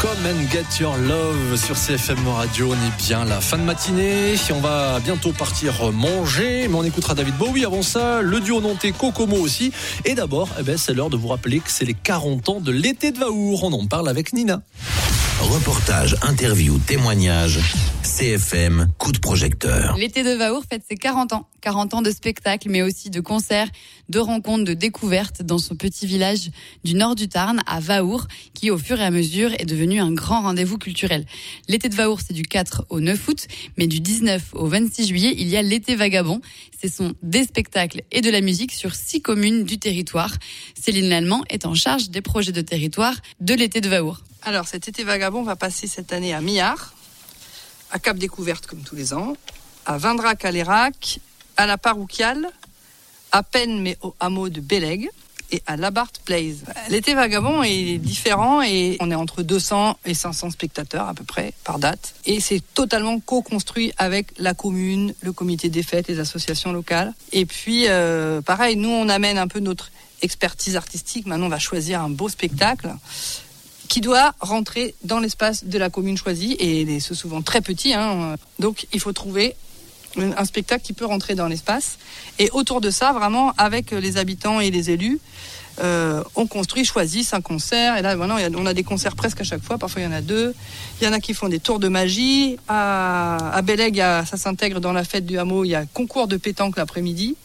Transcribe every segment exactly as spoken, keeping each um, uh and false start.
Come and Get Your Love sur C F M Radio. On est bien la fin de matinée. On va bientôt partir manger, mais on écoutera David Bowie avant ça, le duo nantais Kokomo aussi. Et d'abord, eh ben, c'est l'heure de vous rappeler que c'est les quarante ans de l'été de Vahour. On en parle avec Nina. Reportage, interview, témoignage, C F M, coup de projecteur. L'été de Vahour fête ses quarante ans. quarante ans de spectacles, mais aussi de concerts, de rencontres, de découvertes dans son petit village du nord du Tarn, à Vahour, qui au fur et à mesure est devenu un grand rendez-vous culturel. L'été de Vahour, c'est du quatre au neuf août, mais du dix-neuf au vingt-six juillet, il y a l'été vagabond. Ce sont des spectacles et de la musique sur six communes du territoire. Céline Lallemand est en charge des projets de territoire de l'été de Vahour. Alors, cet été vagabond va passer cette année à Millard, à Cap Découverte comme tous les ans, à Vindrac-à-l'Érac, à la Parouquiale, à Penn mais au hameau de Bélègue et à Labarthe Place. L'été vagabond est différent et on est entre deux cents et cinq cents spectateurs à peu près par date. Et c'est totalement co-construit avec la commune, le comité des fêtes, les associations locales. Et puis, euh, pareil, nous on amène un peu notre expertise artistique. Maintenant on va choisir un beau spectacle qui doit rentrer dans l'espace de la commune choisie, et c'est souvent très petit, hein. Donc il faut trouver un spectacle qui peut rentrer dans l'espace, et autour de ça, vraiment, avec les habitants et les élus, euh, on construit, choisit un concert, et là, voilà, on a des concerts presque à chaque fois, parfois il y en a deux, il y en a qui font des tours de magie, à, à Bélègue, ça s'intègre dans la fête du hameau, il y a concours de pétanque l'après-midi.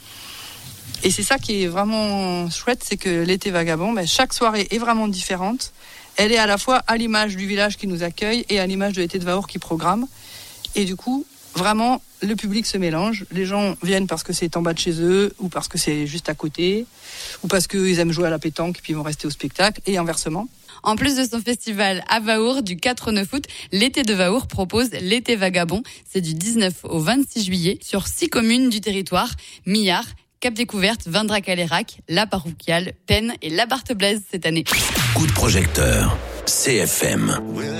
Et c'est ça qui est vraiment chouette, c'est que l'été vagabond, ben, chaque soirée est vraiment différente. Elle est à la fois à l'image du village qui nous accueille et à l'image de l'été de Vahour qui programme. Et du coup, vraiment, le public se mélange. Les gens viennent parce que c'est en bas de chez eux, ou parce que c'est juste à côté, ou parce qu'ils aiment jouer à la pétanque et puis ils vont rester au spectacle, et inversement. En plus de son festival à Vahour du quatre au neuf août, l'été de Vahour propose l'été vagabond. C'est du dix-neuf au vingt-six juillet sur six communes du territoire: Millard, Cap Découverte, Vindrac-à-l'Érac, La Parouquiale, Penn et Labarthe Blaise cette année. Coup de projecteur, C F M.